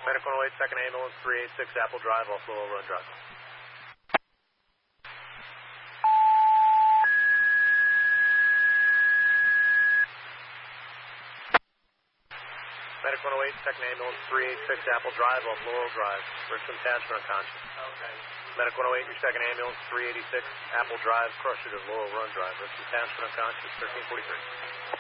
Medic 108, second ambulance, 386 Apple Drive, off Lowell Run Drive. Medic 108, second ambulance, 386 Apple Drive, off Laurel Drive. Richmond Township unconscious. Okay. Medic 108, your second ambulance, 386 Apple Drive, Crusher to Laurel Run Drive. Richmond Township unconscious, 1343.